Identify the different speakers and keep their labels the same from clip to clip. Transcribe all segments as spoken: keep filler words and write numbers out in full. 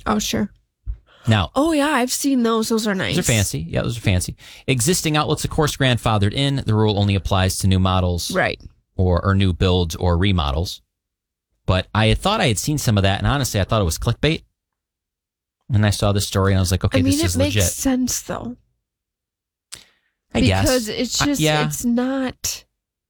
Speaker 1: Oh, sure.
Speaker 2: Now,
Speaker 1: oh, yeah, I've seen those. Those are nice.
Speaker 2: Those are fancy. Yeah, those are fancy. Existing outlets, of course, grandfathered in. The rule only applies to new models.
Speaker 1: Right.
Speaker 2: Or, or new builds or remodels. But I had thought I had seen some of that, and honestly, I thought it was clickbait. And I saw this story, and I was like, okay,
Speaker 1: I mean,
Speaker 2: this is
Speaker 1: it makes
Speaker 2: legit.
Speaker 1: sense, though.
Speaker 2: I
Speaker 1: because
Speaker 2: guess.
Speaker 1: Because it's just,
Speaker 2: uh, yeah.
Speaker 1: it's not...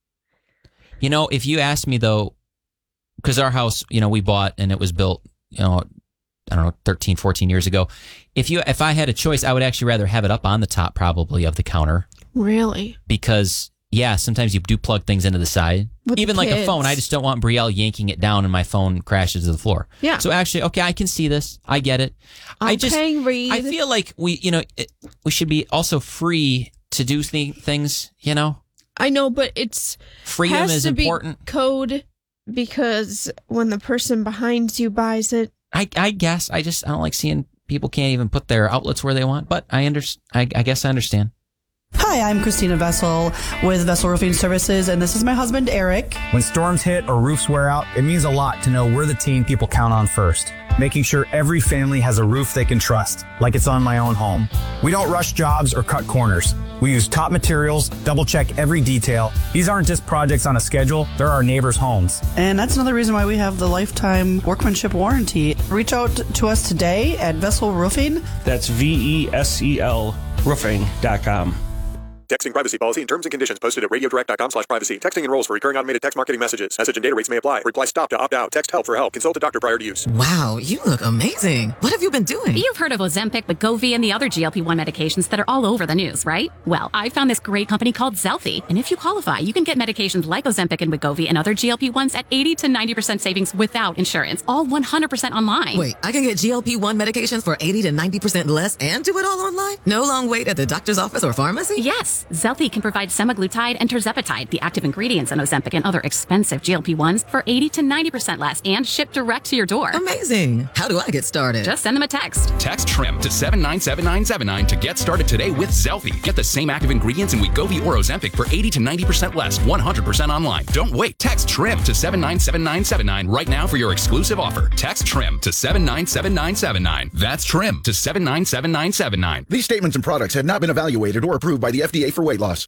Speaker 2: You know, if you ask me, though, because our house, you know, we bought, and it was built, you know, I don't know, thirteen, fourteen years ago. If you, if I had a choice, I would actually rather have it up on the top, probably, of the counter.
Speaker 1: Really?
Speaker 2: Because, yeah, sometimes you do plug things into the side.
Speaker 1: With
Speaker 2: Even like a phone, I just don't want Brielle yanking it down and my phone crashes to the floor.
Speaker 1: Yeah.
Speaker 2: So actually, okay, I can see this. I get it.
Speaker 1: I'm
Speaker 2: I just,
Speaker 1: paying Reed.
Speaker 2: I feel like we, you know, it, we should be also free to do th- things, you know?
Speaker 1: I know, but it's
Speaker 2: freedom
Speaker 1: has
Speaker 2: is
Speaker 1: to
Speaker 2: important.
Speaker 1: Be code because when the person behind you buys it,
Speaker 2: I, I guess I just I don't like seeing people can't even put their outlets where they want. But I under, I, I guess I understand.
Speaker 3: Hi, I'm Christina Vessel with Vessel Roofing Services, and this is my husband, Eric.
Speaker 4: When storms hit or roofs wear out, it means a lot to know we're the team people count on first, making sure every family has a roof they can trust, like it's on my own home. We don't rush jobs or cut corners. We use top materials, double-check every detail. These aren't just projects on a schedule, they're our neighbors' homes.
Speaker 3: And that's another reason why we have the lifetime workmanship warranty. Reach out to us today at Vessel Roofing.
Speaker 5: That's V E S E L roofing dot com.
Speaker 6: Texting privacy policy and terms and conditions posted at radiodirect.com slash privacy. Texting enrolls for recurring automated text marketing messages. Message and data rates may apply. Reply stop to opt out. Text help for help. Consult a doctor prior to use.
Speaker 7: Wow, you look amazing. What have you been doing?
Speaker 8: You've heard of Ozempic, Wegovy, and the other G L P one medications that are all over the news, right? Well, I found this great company called Zelfie. And if you qualify, you can get medications like Ozempic and Wegovy and other G L P ones at eighty to ninety percent savings without insurance. All one hundred percent online.
Speaker 7: Wait, I can get G L P one medications for eighty to ninety percent less and do it all online? No long wait at the doctor's office or pharmacy?
Speaker 8: Yes. Zelfie can provide semaglutide and tirzepatide, the active ingredients in Ozempic and other expensive G L P ones, for eighty to ninety percent less and shipped direct to your door.
Speaker 7: Amazing. How do I get started?
Speaker 8: Just send them a text.
Speaker 9: Text TRIM to seven nine seven nine seven nine to get started today with Zelfie. Get the same active ingredients in Wegovy or Ozempic for eighty to ninety percent less, one hundred percent online. Don't wait. Text TRIM to seven nine seven nine seven nine right now for your exclusive offer. Text TRIM to seven nine seven nine seven nine. That's TRIM to seven nine seven nine seven nine.
Speaker 10: These statements and products have not been evaluated or approved by the F D A for weight loss.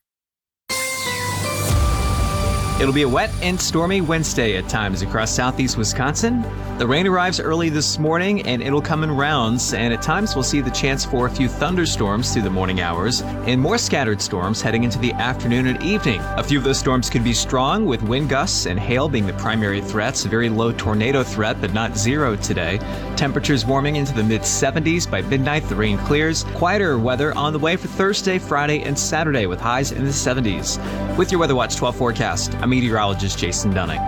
Speaker 11: It'll be a wet and stormy Wednesday at times across southeast Wisconsin. The rain arrives early this morning and it'll come in rounds, and at times we'll see the chance for a few thunderstorms through the morning hours and more scattered storms heading into the afternoon and evening. A few of those storms could be strong, with wind gusts and hail being the primary threats. A very low tornado threat, but not zero today. Temperatures warming into the mid seventies. By midnight, the rain clears. Quieter weather on the way for Thursday, Friday, and Saturday with highs in the seventies. With your Weather Watch twelve forecast, I'm meteorologist Jason Dunning.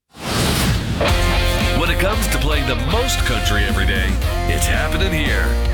Speaker 12: When it comes to playing the most country every day, it's happening here.